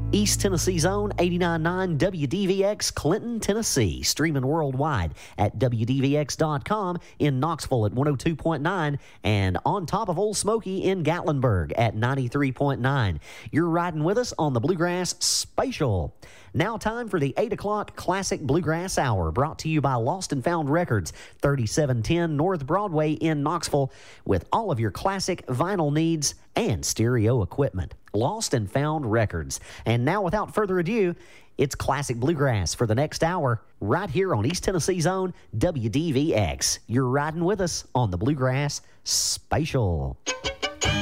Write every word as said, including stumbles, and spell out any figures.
East Tennessee Zone, eighty-nine point nine W D V X, Clinton, Tennessee. Streaming worldwide at W D V X dot com, in Knoxville at one oh two point nine, and on top of Old Smoky in Gatlinburg at ninety-three point nine. You're riding with us on the Bluegrass Spatial. Now time for the eight o'clock Classic Bluegrass Hour, brought to you by Lost and Found Records, thirty-seven ten North Broadway in Knoxville, with all of your classic vinyl needs and stereo equipment. Lost and Found Records. And now, without further ado, it's Classic Bluegrass for the next hour, right here on East Tennessee Zone, W D V X. You're riding with us on the Bluegrass Spatial.